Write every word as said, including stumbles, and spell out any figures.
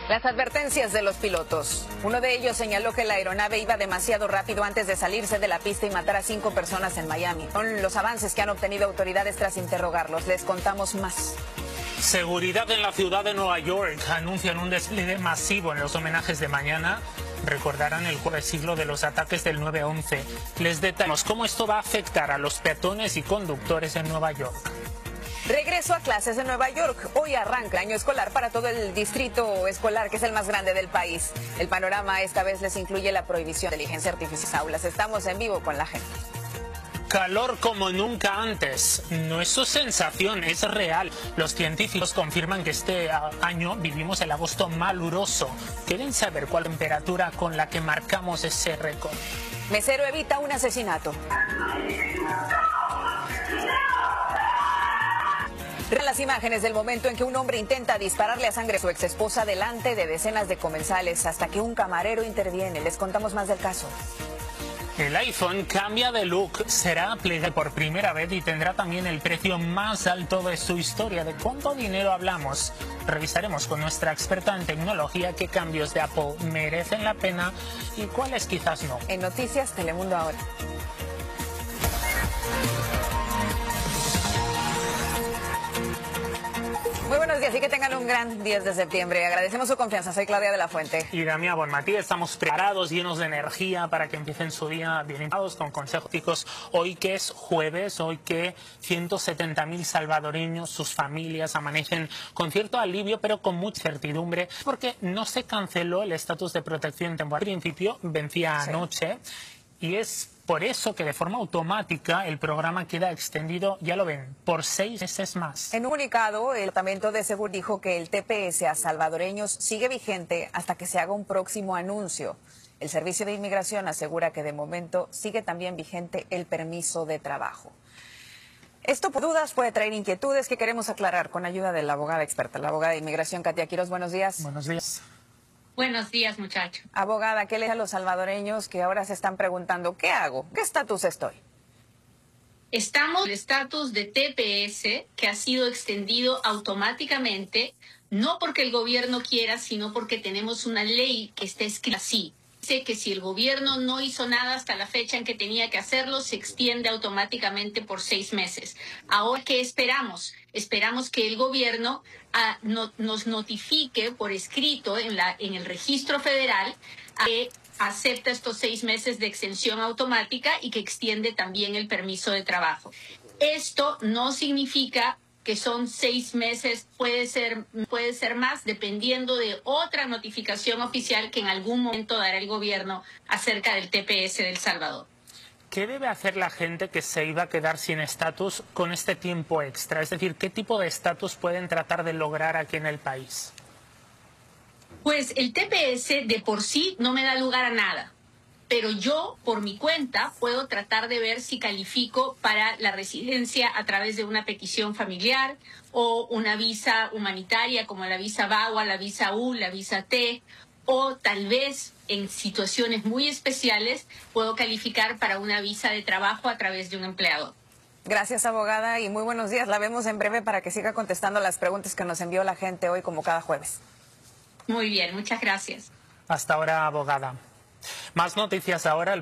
Las advertencias de los pilotos. Uno de ellos señaló que la aeronave iba demasiado rápido antes de salirse de la pista y matar a cinco personas en Miami. Son los avances que han obtenido autoridades tras interrogarlos. Les contamos más. Seguridad en la ciudad de Nueva York. Anuncian un despliegue masivo en los homenajes de mañana. Recordarán el jueves siglo de los ataques del nueve once. Les detallamos cómo esto va a afectar a los peatones y conductores en Nueva York. Regreso a clases en Nueva York. Hoy arranca el año escolar para todo el distrito escolar, que es el más grande del país. El panorama esta vez les incluye la prohibición de inteligencia artificial en aulas. Estamos en vivo con la gente. Calor como nunca antes. No es su sensación, es real. Los científicos confirman que este año vivimos el agosto maluroso. ¿Quieren saber cuál temperatura con la que marcamos ese récord? Mesero evita un asesinato. Las imágenes del momento en que un hombre intenta dispararle a sangre a su exesposa delante de decenas de comensales hasta que un camarero interviene. Les contamos más del caso. El iPhone cambia de look, será plegable por primera vez y tendrá también el precio más alto de su historia. ¿De cuánto dinero hablamos? Revisaremos con nuestra experta en tecnología qué cambios de Apple merecen la pena y cuáles quizás no. En Noticias Telemundo ahora. Muy buenos días y que tengan un gran diez de septiembre. Agradecemos su confianza. Soy Claudia de la Fuente. Y Damián Bonmatí. Estamos preparados, llenos de energía para que empiecen su día bien informados con consejos prácticos. Hoy que es jueves, hoy que ciento setenta mil salvadoreños, sus familias amanecen con cierto alivio, pero con mucha certidumbre, porque no se canceló el estatus de protección temporal. Al principio vencía Sí. anoche y es por eso que de forma automática el programa queda extendido, ya lo ven, por seis meses más. En un comunicado, el Departamento de Seguridad dijo que el T P S a salvadoreños sigue vigente hasta que se haga un próximo anuncio. El Servicio de Inmigración asegura que de momento sigue también vigente el permiso de trabajo. Esto por dudas puede traer inquietudes que queremos aclarar con ayuda de la abogada experta, la abogada de Inmigración, Katia Quiroz. Buenos días. Buenos días. Buenos días, muchacho. Abogada, ¿qué le dice a los salvadoreños que ahora se están preguntando qué hago? ¿Qué estatus estoy? Estamos en el estatus de T P S que ha sido extendido automáticamente, no porque el gobierno quiera, sino porque tenemos una ley que está escrita así. Dice que si el gobierno no hizo nada hasta la fecha en que tenía que hacerlo, se extiende automáticamente por seis meses. Ahora, ¿qué esperamos? Esperamos que el gobierno ah, no, nos notifique por escrito en, la, en el registro federal que acepta estos seis meses de extensión automática y que extiende también el permiso de trabajo. Esto no significa que son seis meses, puede ser, puede ser más, dependiendo de otra notificación oficial que en algún momento dará el gobierno acerca del T P S de El Salvador. ¿Qué debe hacer la gente que se iba a quedar sin estatus con este tiempo extra? Es decir, ¿qué tipo de estatus pueden tratar de lograr aquí en el país? Pues el T P S de por sí no me da lugar a nada. Pero yo, por mi cuenta, puedo tratar de ver si califico para la residencia a través de una petición familiar o una visa humanitaria como la visa V A W A, la visa U, la visa T, o tal vez en situaciones muy especiales puedo calificar para una visa de trabajo a través de un empleador. Gracias, abogada, y muy buenos días. La vemos en breve para que siga contestando las preguntas que nos envió la gente hoy, como cada jueves. Muy bien, muchas gracias. Hasta ahora, abogada. Más noticias ahora.